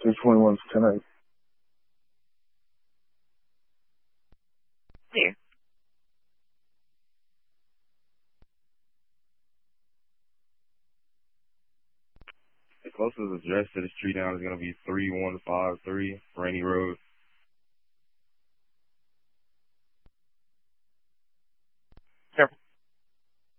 Sector 21 tonight. Clear. The closest address to the street now is going to be 3153 Rainy Road.